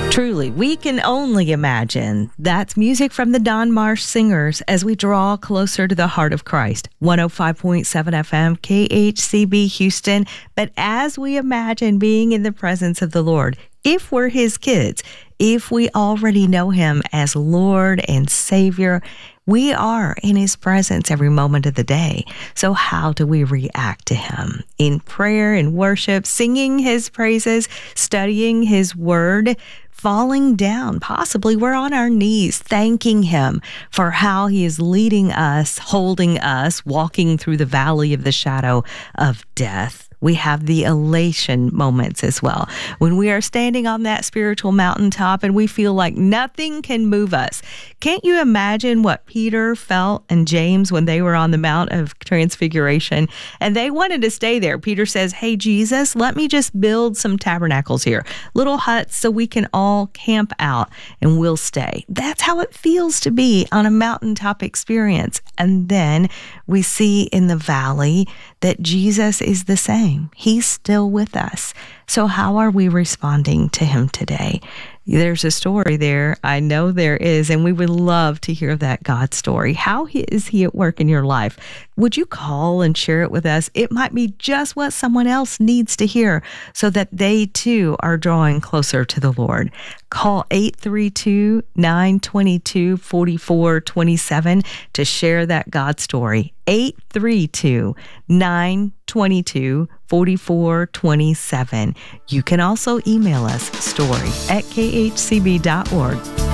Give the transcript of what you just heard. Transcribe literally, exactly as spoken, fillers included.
Truly, we can only imagine. That's music from the Don Marsh Singers as we draw closer to the heart of Christ. one oh five point seven F M, K H C B Houston. But as we imagine being in the presence of the Lord, if we're His kids, if we already know Him as Lord and Savior, we are in His presence every moment of the day. So how do we react to Him? In prayer and worship, singing His praises, studying His Word, falling down. Possibly we're on our knees, thanking Him for how He is leading us, holding us, walking through the valley of the shadow of death. We have the elation moments as well, when we are standing on that spiritual mountaintop and we feel like nothing can move us. Can't you imagine what Peter felt and James when they were on the Mount of Transfiguration and they wanted to stay there? Peter says, "Hey, Jesus, let me just build some tabernacles here, little huts so we can all camp out and we'll stay." That's how it feels to be on a mountaintop experience. And then we see in the valley that Jesus is the same. He's still with us. So how are we responding to Him today? There's a story there. I know there is, and we would love to hear that God story. How is He at work in your life? Would you call and share it with us? It might be just what someone else needs to hear so that they too are drawing closer to the Lord. Call eight three two, nine two two, four four two seven to share that God story. eight three two, nine two two, four four two seven. You can also email us story at k h c b dot org.